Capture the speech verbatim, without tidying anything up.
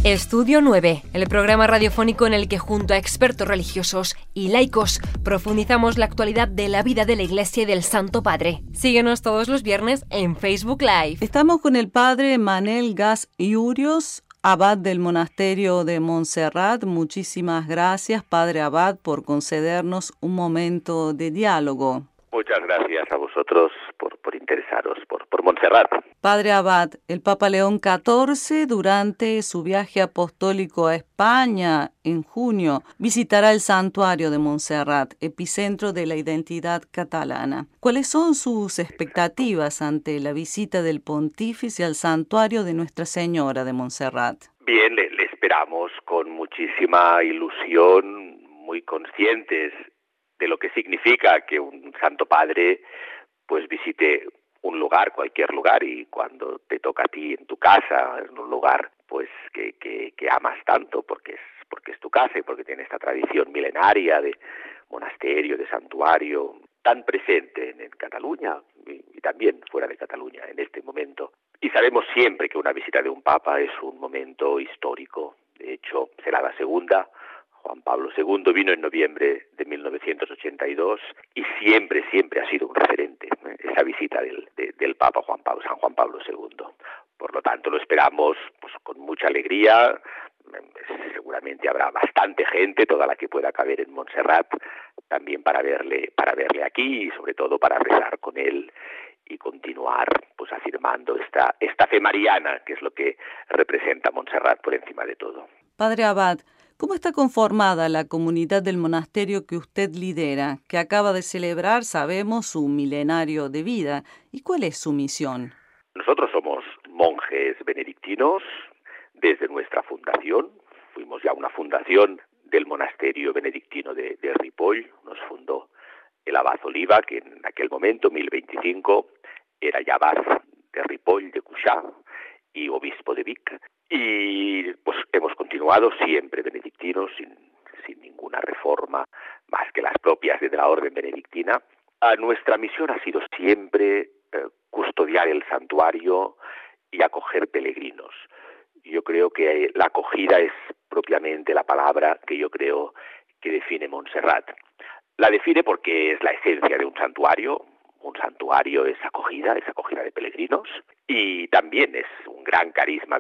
Estudio nueve, el programa radiofónico en el que junto a expertos religiosos y laicos profundizamos la actualidad de la vida de la Iglesia y del Santo Padre. Síguenos todos los viernes en Facebook Live. Estamos con el padre Manel Gas Iurios, abad del monasterio de Montserrat. Muchísimas gracias, padre abad, por concedernos un momento de diálogo. Muchas gracias a vosotros por, por interesaros por, por Montserrat. Padre abad, el Papa León catorce, durante su viaje apostólico a España en junio, visitará el santuario de Montserrat, epicentro de la identidad catalana. ¿Cuáles son sus expectativas ante la visita del pontífice al santuario de Nuestra Señora de Montserrat? Bien, le, le esperamos con muchísima ilusión, muy conscientes de lo que significa que un Santo Padre pues visite un lugar, cualquier lugar, y cuando te toca a ti en tu casa, en un lugar pues que, que, que amas tanto porque es, porque es tu casa y porque tiene esta tradición milenaria de monasterio, de santuario, tan presente en, en Cataluña y, y también fuera de Cataluña en este momento. Y sabemos siempre que una visita de un Papa es un momento histórico. De hecho, será la segunda. Juan Pablo segundo vino en noviembre de mil novecientos ochenta y dos y siempre, siempre ha sido un referente, ¿eh? esa visita del, de, del Papa Juan Pablo, San Juan Pablo segundo. Por lo tanto, lo esperamos pues, con mucha alegría. Seguramente habrá bastante gente, toda la que pueda caber en Montserrat, también para verle, para verle aquí y sobre todo para rezar con él y continuar pues afirmando esta, esta fe mariana, que es lo que representa Montserrat por encima de todo. Padre abad, ¿cómo está conformada la comunidad del monasterio que usted lidera, que acaba de celebrar, sabemos, su milenario de vida? ¿Y cuál es su misión? Nosotros somos monjes benedictinos desde nuestra fundación. Fuimos ya una fundación del monasterio benedictino de, de Ripoll. Nos fundó el abad Oliva, que en aquel momento, mil veinticinco, era ya abad de Ripoll, de Cuixà, y obispo de Vic. Y pues hemos continuado siempre benedictinos, sin, sin ninguna reforma más que las propias de la orden benedictina. A nuestra misión ha sido siempre eh, custodiar el santuario y acoger peregrinos. Yo creo que la acogida es propiamente la palabra que yo creo que define Montserrat. La define porque es la esencia de un santuario. Un santuario es acogida, es acogida de peregrinos, y también es un gran carisma